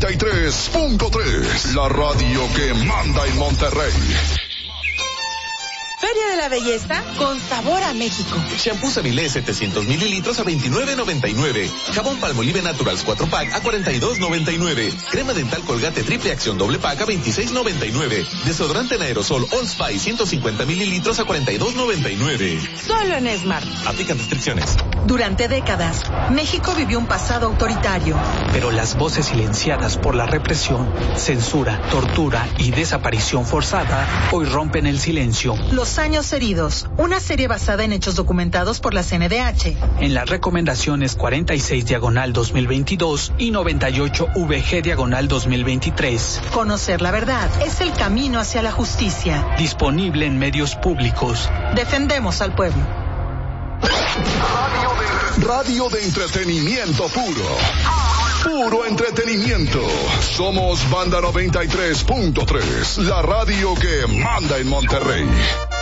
93.3, la radio que manda en Monterrey. Feria de la Belleza con sabor a México. Shampoo Savilé 700 mililitros a $29.99. Jabón Palmolive Naturals 4-pack a $42.99. Crema dental Colgate Triple Acción doble pack a $26.99. Desodorante en aerosol Old Spice 150 mililitros a $42.99. Solo en Smart. Aplican restricciones. Durante décadas, México vivió un pasado autoritario. Pero las voces silenciadas por la represión, censura, tortura y desaparición forzada hoy rompen el silencio. Los años heridos, una serie basada en hechos documentados por la CNDH. En las recomendaciones 46/2022 y 98/VG/2023. Conocer la verdad es el camino hacia la justicia. Disponible en medios públicos. Defendemos al pueblo. Radio de entretenimiento puro. Puro entretenimiento. Somos Banda 93.3, la radio que manda en Monterrey.